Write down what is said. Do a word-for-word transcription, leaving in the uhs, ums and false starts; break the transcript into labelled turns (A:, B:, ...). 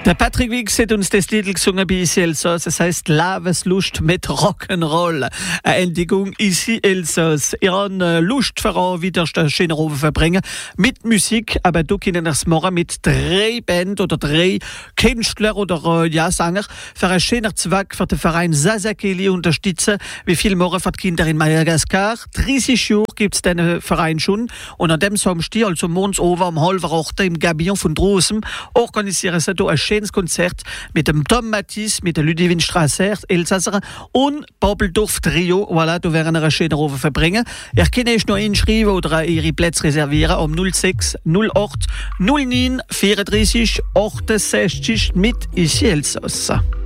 A: Der Patrick Wix hat uns das Lied gesungen bei Isi Elsass. Es heisst «Lebenslust mit Rock'n'Roll». Eine Endigung Isi Elsass. Ihr habt Lust für wieder einen schönen Abend verbringen mit Musik, aber du können das morgen mit drei Bands oder drei Künstler oder ja, Sänger für einen schönen Zweck für den Verein Sasakeli unterstützen. Wie viel morgen für die Kinder in Madagaskar? dreißig Jahre gibt es diesen Verein schon. Und an dem Samstag, also morgens over um halb acht im Gabion von Drossen, organisieren sie hier ein schönes Konzert mit dem Tom Matisse, mit der Ludwig Strasser, Elsasser und Babeldorf Trio. Voilà, da werden wir einen schönen Abend verbringen. Ihr könnt euch noch einschreiben oder ihre Plätze reservieren um null sechs null acht null neun vierunddreißig achtundsechzig mit Isi Elsass.